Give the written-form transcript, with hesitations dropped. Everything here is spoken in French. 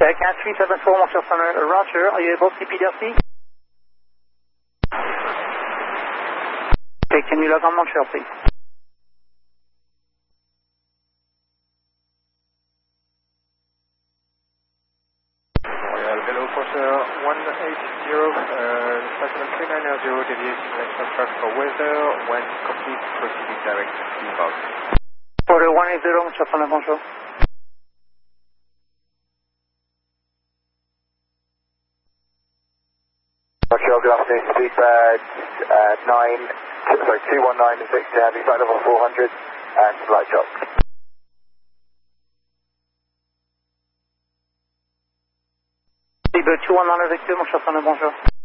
Cat 374, Montreal Center, Roger. Are you able to see PDLC? Okay, can you log on Montreal, please? Royal below course 180, Cyclone 3900, deviation left on track for weather. When complete, proceeding direct to Seabound. For the 180, Montreal Center, bonjour. Montreal, good afternoon, Speedbird 219 and 60, heavy flight level 400 and flight shock. Speedbird 219 avec 2, Montreal Center, bonjour.